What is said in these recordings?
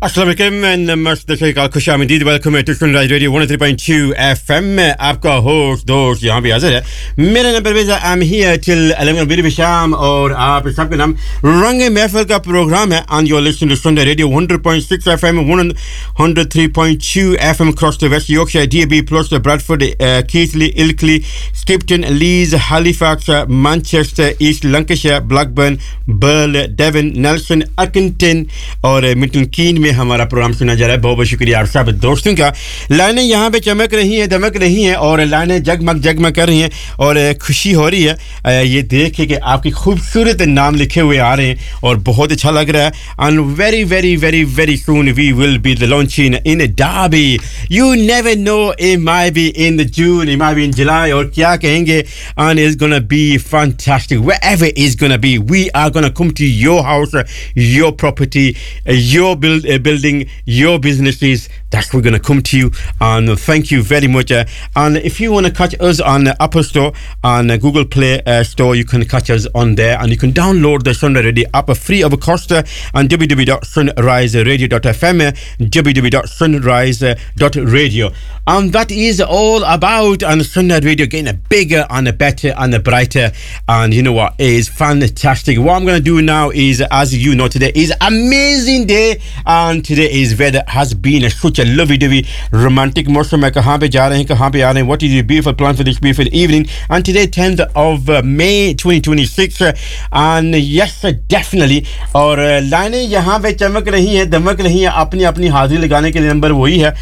अस्सलाम वालेकुम एंड नमस्ते सलाम खुशामदीद welcome to sunrise radio 103.2 FM में आपका होस्ट दोस्त यहाँ पे हाजिर है मेरा नाम Parvez I am here till 11 बजे शाम और आप सबका नाम रंग महफिल का प्रोग्राम है and you are listening to sunrise radio 100.6 FM 103.2 FM across the West Yorkshire DAB plus Bradford Keighley Ilkley Skipton Leeds Halifax Manchester East Lancashire Blackburn Burl Devon Nelson Accrington और मिल्टन कीन में हमारा programme सुना जा रहा है बहुत बहुत शुक्रिया आप सब दोस्तों का लाइनें यहाँ पे चमक रही हैं दमक रही हैं और लाइनें जगमग कर रही हैं और खुशी हो रही है ये देख के कि आपकी खूबसूरत नाम लिखे हुए आ रहे हैं और बहुत अच्छा लग रहा है and very soon we will be launching in Derby you never know it might be in June it might be in July और क्या कहेंगे and it's gonna be fantastic wherever it's gonna be we are gonna come to your house your property your building your businesses that's we're going to come to you and thank you very much and if you want to catch us on Apple Store and Google Play Store you can catch us on there and you can download the Sunrise Radio app free of cost on www.sunriseradio.fm www.sunrise.radio and that is all about and Sunrise Radio getting bigger and better and brighter and you know what it is fantastic what I'm going to do now is as you know today is amazing day and today is weather has been such a lovey-dovey romantic मौसम है कहाँ पे जा रहे हैं कहाँ पे आ रहे हैं what is your beautiful plan for this beautiful evening and today 10th of May 2026 and yes definitely और लाइनें यहाँ पे चमक रही हैं दमक रही हैं अपनी हाजिरी लगाने के लिए नंबर वही है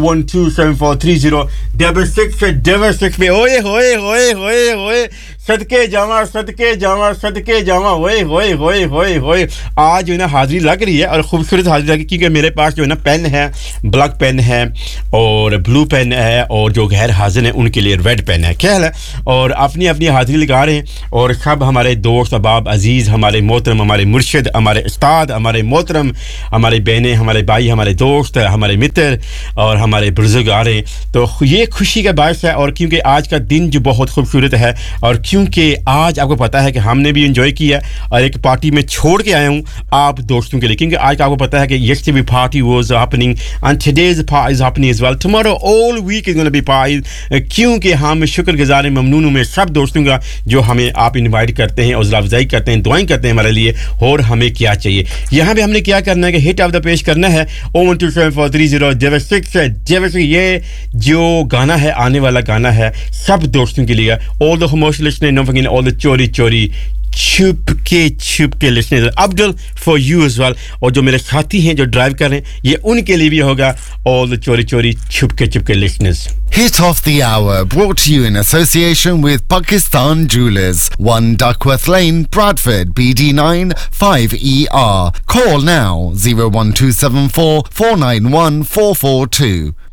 01274306666 पे ओए होए सदके जावा ओए आज जो ना हाजिरी लग रही है और खूबसूरत हाजिरी लगी क्योंकि मेरे पास जो है ना पेन है ब्लैक पेन है और ब्लू पेन है और जो गैर हाजिर हैं उनके लिए रेड पेन है ख्याल है और अपनी हाजिरी लगा रहे हैं और सब हमारे दोस्त अहबाब अजीज हमारे मोहतरम हमारे मुर्शिद हमारे उस्ताद हमारे मोहतरम हमारे बहनें हमारे भाई हमारे दोस्त हमारे मित्र और हमारे बुजुर्ग आ रहे हैं तो ये खुशी का बायस है और क्योंकि आज का दिन जो बहुत खूबसूरत है और क्योंकि आज आपको पता है कि हमने भी एंजॉय किया और एक पार्टी में छोड़ के आया हूं आप दोस्तों के लिए क्योंकि आज आपको पता है कि yesterday party was happening and today's party is happening as well tomorrow all week is going to be party क्योंकि हम शुक्रगुजार ममनून में सब दोस्तों का जो हमें आप इनवाइट करते हैं हौसला अफजाई करते हैं दुआएं करते हैं हमारे लिए और हमें क्या चाहिए यहां पे हमने क्या करना है कि हिट ऑफ द पेश करना है 012743066 ये जो गाना है आने वाला गाना है सब दोस्तों के लिए all the homeless listeners don't forget all the chori छुपके listener Abdul for you as well और जो मेरे साथी हैं जो ड्राइव कर रहे हैं ये उनके लिए भी होगा ऑल द चोरी छुपके listeners Hit of the hour brought to you in association with Pakistan Jewelers 1 Duckworth Lane Bradford BD9 5ER call now 01274 491 442